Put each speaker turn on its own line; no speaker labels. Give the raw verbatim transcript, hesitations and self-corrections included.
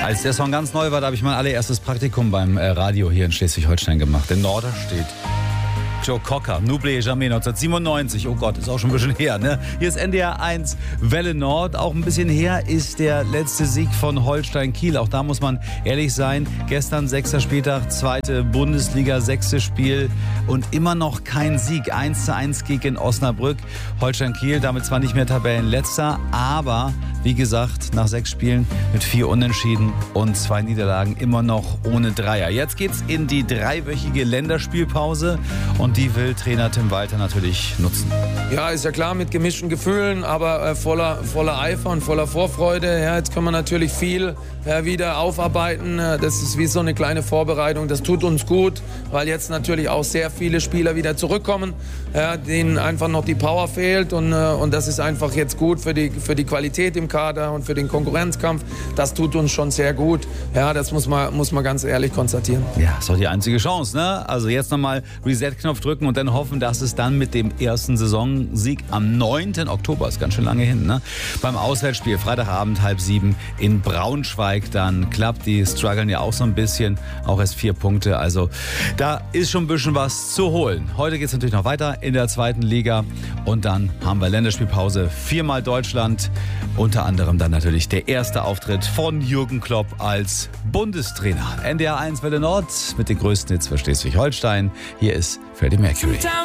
Als der Song ganz neu war, da habe ich mein allererstes Praktikum beim äh, Radio hier in Schleswig-Holstein gemacht, in Norderstedt. Joe Cocker, N'oubliez jamais, neunzehnhundertsiebenundneunzig. Oh Gott, ist auch schon ein bisschen her, ne? Hier ist N D R eins Welle Nord. Auch ein bisschen her ist der letzte Sieg von Holstein Kiel. Auch da muss man ehrlich sein. Gestern sechster Spieltag, zweite Bundesliga, sechstes Spiel und immer noch kein Sieg. eins zu eins gegen Osnabrück. Holstein Kiel damit zwar nicht mehr Tabellenletzter, aber wie gesagt, nach sechs Spielen mit vier Unentschieden und zwei Niederlagen immer noch ohne Dreier. Jetzt geht's in die dreiwöchige Länderspielpause und die will Trainer Tim Walter natürlich nutzen.
Ja, ist ja klar, mit gemischten Gefühlen, aber äh, voller, voller Eifer und voller Vorfreude. Ja, jetzt können wir natürlich viel ja, wieder aufarbeiten. Das ist wie so eine kleine Vorbereitung. Das tut uns gut, weil jetzt natürlich auch sehr viele Spieler wieder zurückkommen, ja, denen einfach noch die Power fehlt. Und, äh, und das ist einfach jetzt gut für die, für die Qualität im Kader und für den Konkurrenzkampf. Das tut uns schon sehr gut. Ja, das muss man, muss man ganz ehrlich konstatieren.
Ja, ist doch die einzige Chance, ne? Also jetzt nochmal Reset-Knopf drücken und dann hoffen, dass es dann mit dem ersten Saisonsieg am neunten Oktober, ist ganz schön lange hin, ne? Beim Auswärtsspiel, Freitagabend, halb sieben in Braunschweig dann klappt. Die strugglen ja auch so ein bisschen, auch erst vier Punkte. Also da ist schon ein bisschen was zu holen. Heute geht es natürlich noch weiter in der zweiten Liga und dann haben wir Länderspielpause. Viermal Deutschland, unter anderem dann natürlich der erste Auftritt von Jürgen Klopp als Bundestrainer. N D R eins Welle Nord mit den größten Hits für Schleswig-Holstein. Hier ist Freddie Mercury.